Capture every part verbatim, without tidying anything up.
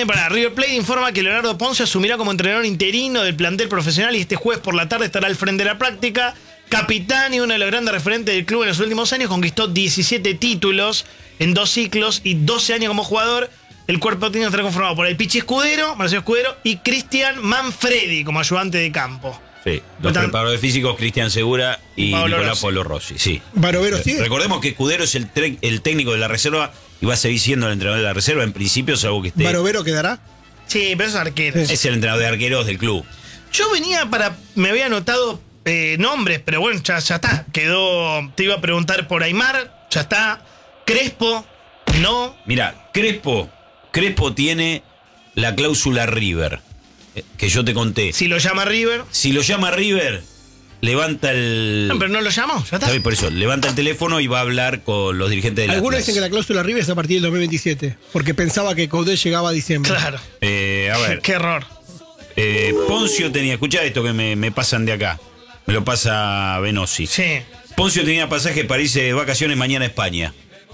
Eh, para River Plate informa que Leonardo Ponce asumirá como entrenador interino del plantel profesional y este jueves por la tarde estará al frente de la práctica. Capitán y uno de los grandes referentes del club en los últimos años, conquistó diecisiete títulos en dos ciclos y doce años como jugador. El cuerpo técnico estará conformado por el Pichi Escudero, Marcelo Escudero y Cristian Manfredi como ayudante de campo. Sí, los Están... preparadores físicos Cristian Segura y Pablo Nicolás Rossi. Pablo Rossi. Sí. Barovero sigue. Recordemos que Escudero es el, tre- el técnico de la reserva y va a seguir siendo el entrenador de la reserva. En principio, salvo que esté. ¿Barovero quedará? Sí, pero es arquero. Sí. Es el entrenador de arqueros del club. Yo venía para... Me había anotado eh, nombres, pero bueno, ya, ya está. Quedó... Te iba a preguntar por Aymar, ya está. Crespo, no. Mira, Crespo, Crespo tiene la cláusula River, eh, que yo te conté. Si lo llama River... Si lo llama River, levanta el... No, pero no lo llamó, ya está. ¿Sabes? Por eso, levanta el teléfono y va a hablar con los dirigentes del Algunos Atlas. dicen que la cláusula River es a partir del dos mil veintisiete, porque pensaba que Coudet llegaba a diciembre. Claro. Eh, a ver, Qué error. eh, Poncio tenía... Escuchá esto que me, me pasan de acá. Me lo pasa Venosi. Sí. Poncio tenía pasaje para irse de vacaciones mañana a España.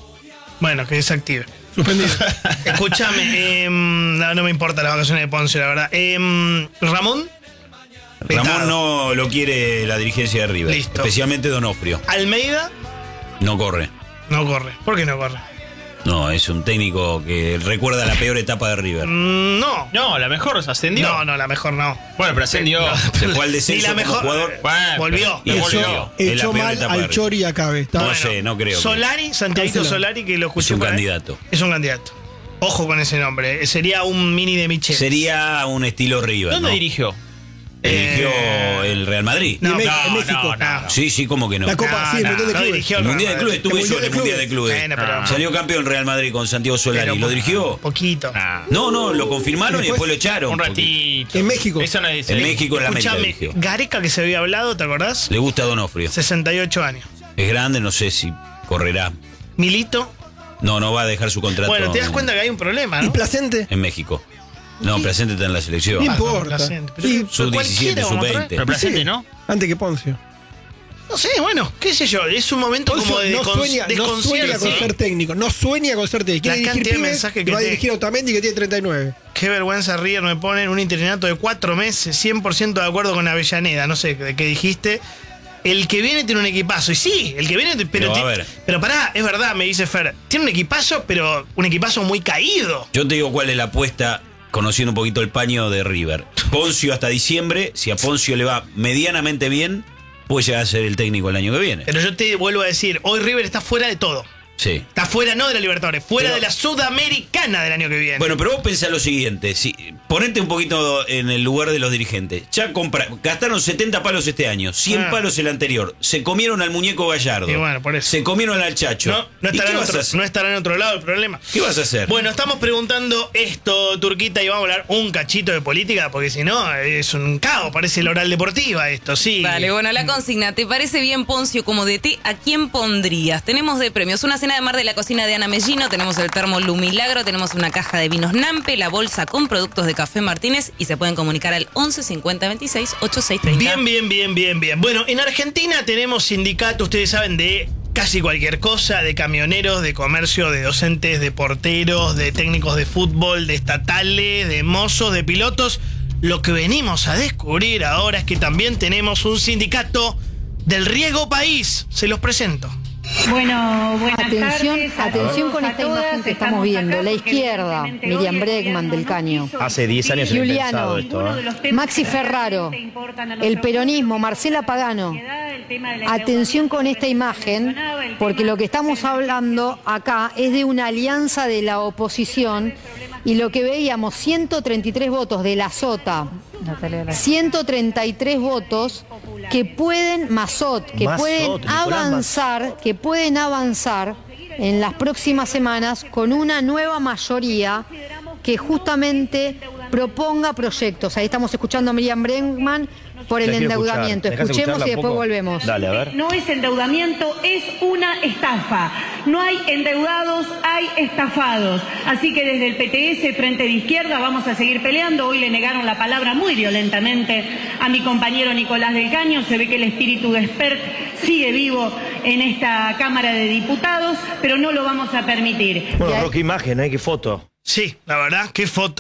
Bueno, que desactive. Suspendido. Escúchame, eh, no, no me importa las vacaciones de Ponce, la verdad. Eh, Ramón. Ramón Vetado. no lo quiere la dirigencia de River. Listo. Especialmente Donofrio. Almeida, No corre. no corre. ¿Por qué no corre? No, es un técnico que recuerda la peor etapa de River. Mm, no. No, la mejor se ascendió. No, no, la mejor no. Bueno, pero ascendió. Se fue al Ni descenso la como mejor. jugador. Bueno, Volvió. Y pero volvió. volvió. Es la Echó peor mal etapa de al River. Chori y a Cabe. Está- No sé, no creo. que- Solari, Santiago Cancelado. Solari, que lo escuché Es un por ahí. candidato. Es un candidato. Ojo con ese nombre. Sería un mini de Michel. Sería un estilo River, ¿Dónde ¿no? dirigió? Dirigió Eh, el Real Madrid. Y en No, Me- no, en México. no, no, no. Sí, sí, ¿cómo que no? La Copa, sí, el Mundial de no Clubes. dirigió El Real Mundial de Madrid. Clubes, estuve El yo en Mundial el de Mundial de Clubes. Bueno, pero- Salió campeón Real Madrid con Santiago Solari. Pero ¿Lo dirigió? Poquito. Ah, No, no, lo confirmaron y Después- después lo echaron. un porque ratito. En México. Eso no es En México, en la América Escuchame, dirigió. Gareca que se había hablado, ¿te acordás? Le gusta a Donofrio. sesenta y ocho años. Es grande, no sé si correrá. Milito. No, no va a dejar su contrato Bueno, te das en- cuenta que hay un problema, ¿Y ¿no? Placente? en México. No, presente está en la selección. No Ah, importa. Placente. Pero- Y- pero Sub cualquiera diecisiete, vamos a sub traer. veinte. Pero presente, Sí. ¿no? Antes que Poncio. No sé, bueno, qué sé yo. Es un momento Poncio como de no, descon- sueña, no sueña desconcierto. con ser técnico. No sueña con ser técnico. La Quiere dirigir cantidad de pibes mensajes y que va a te- dirigir a Otamendi que tiene treinta y nueve. Qué vergüenza, River me ponen un interinato de cuatro meses, cien por ciento de acuerdo con Avellaneda, no sé de qué dijiste. El que viene tiene un equipazo. Y sí, el que viene. Pero, Pero, a ti- ver. pero pará, es verdad, me dice Fer. Tiene un equipazo, pero un equipazo muy caído. Yo te digo cuál es la apuesta, conociendo un poquito el paño de River. Poncio hasta diciembre, si a Poncio le va medianamente bien, puede llegar a ser el técnico el año que viene. Pero yo te vuelvo a decir, hoy River está fuera de todo. Sí. Está fuera no de la Libertadores, fuera Pero- de la Sudamericana del año que viene. Bueno, pero vos pensá lo siguiente, si, ponete un poquito en el lugar de los dirigentes. Ya compra, gastaron setenta palos este año, cien Ah. palos el anterior, se comieron al muñeco Gallardo, Y bueno, por eso. se comieron al Chacho. no, no, ¿Y estará qué en vas otro, a hacer? no estará en otro lado el problema. ¿Qué vas a hacer? Bueno, estamos preguntando esto, Turquita, y vamos a hablar un cachito de política, porque si no, es un caos, parece el oral deportiva esto, sí. Vale, bueno, la consigna. ¿Te parece bien Poncio como D T? ¿A quién pondrías? Tenemos de premios una cena de mar de la cocina de Ana Mellino, tenemos el termo Lu Milagro, tenemos una caja de vinos Nampe, la bolsa con productos de Café Martínez y se pueden comunicar al once cincuenta veintiséis ochenta y seis treinta. Bien, bien, bien, bien, bien. Bueno, en Argentina tenemos sindicatos, ustedes saben, de casi cualquier cosa, de camioneros, de comercio, de docentes, de porteros, de técnicos de fútbol, de estatales, de mozos, de pilotos. Lo que venimos a descubrir ahora es que también tenemos un sindicato del riego país. Se los presento. Bueno, buenas Atención, tardes a atención todos, con a esta todas. imagen que estamos viendo. acá La porque izquierda, evidentemente Miriam hoy el Bregman gobierno del no Caño. quiso Hace diez años se había Juliano, pensado esto, uno ¿eh? de los temas Maxi que Ferraro, realmente importan a nuestro el peronismo, pueblo. Marcela Pagano. El tema de la Atención con endeudación esta imagen, mencionaba, el porque tema lo que estamos del- hablando acá es de una alianza de la oposición y lo que veíamos, ciento treinta y tres votos de la Sota, ciento treinta y tres votos que pueden, Mazot, que Mazot, pueden Nicolás avanzar, que pueden avanzar en las próximas semanas con una nueva mayoría que justamente proponga proyectos. Ahí estamos escuchando a Miriam Bregman por el La quiero endeudamiento. escuchar. ¿Dejás Escuchemos escucharla y un después poco? volvemos. Dale, a ver. No es endeudamiento, es una estafa. No hay endeudados, hay estafados. Así que desde el P T S, Frente de Izquierda, vamos a seguir peleando. Hoy le negaron la palabra muy violentamente a mi compañero Nicolás del Caño. Se ve que el espíritu de Spert sigue vivo en esta Cámara de Diputados, pero no lo vamos a permitir. Bueno, Y ahí- Roque, imagen, ¿eh? Qué foto. Sí, la verdad, qué foto.